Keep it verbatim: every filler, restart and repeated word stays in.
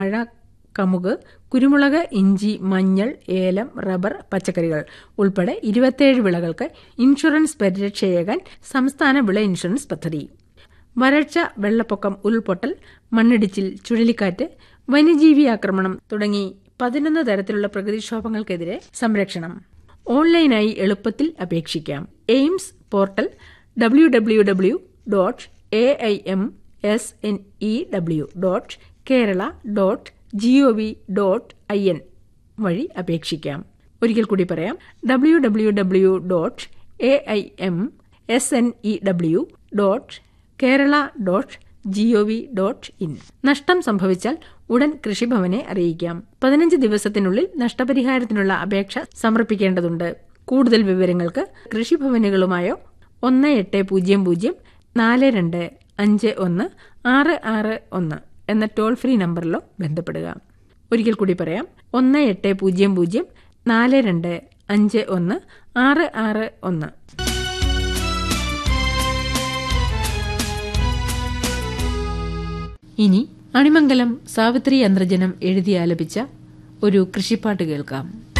വാഴ, കമുക്, കുരുമുളക്, ഇഞ്ചി, മഞ്ഞൾ, ഏലം, റബ്ബർ, പച്ചക്കറികൾ ഉൾപ്പെടെ ഇരുപത്തിയേഴ് വിളകൾക്ക് ഇൻഷുറൻസ് പരിരക്ഷയേകാൻ സംസ്ഥാന വിള ഇൻഷുറൻസ് പദ്ധതി. വരൾച്ച, വെള്ളപ്പൊക്കം, ഉരുൾപൊട്ടൽ, മണ്ണിടിച്ചിൽ, ചുഴലിക്കാറ്റ്, വന്യജീവി ആക്രമണം തുടങ്ങി പതിനൊന്ന് തരത്തിലുള്ള പ്രകൃതിക്ഷോഭങ്ങൾക്കെതിരെ സംരക്ഷണം ഓൺലൈനായി എളുപ്പത്തിൽ അപേക്ഷിക്കാം. AIIMS portal W W W dot A I M S N E W dot Kerala dot G O V dot I N വഴി അപേക്ഷിക്കാം. ഒരിക്കൽ കൂടി പറയാം, W W W dot A I M S N E W dot Kerala dot G O V dot in. നഷ്ടം സംഭവിച്ചാൽ ഉടൻ കൃഷിഭവനെ അറിയിക്കാം. പതിനഞ്ച് ദിവസത്തിനുള്ളിൽ നഷ്ടപരിഹാരത്തിനുള്ള അപേക്ഷ സമർപ്പിക്കേണ്ടതുണ്ട്. കൂടുതൽ വിവരങ്ങൾക്ക് കൃഷിഭവനുകളുമായോ ഒന്ന് എട്ട് പൂജ്യം പൂജ്യം നാല് രണ്ട് അഞ്ച് ഒന്ന് ആറ് ആറ് ഒന്ന് എന്ന ടോൾ ഫ്രീ നമ്പറിലോ ബന്ധപ്പെടുക. ഒരിക്കൽ കൂടി പറയാം, ഒന്ന് എട്ട് പൂജ്യം പൂജ്യം നാല് രണ്ട് അഞ്ച് ഒന്ന് ആറ് ആറ് ഒന്ന്. ഇനി അണിമംഗലം സാവിത്രി ചന്ദ്രജനം എഴുതി ആലപിച്ച ഒരു കൃഷിപ്പാട്ട് കേൾക്കാം.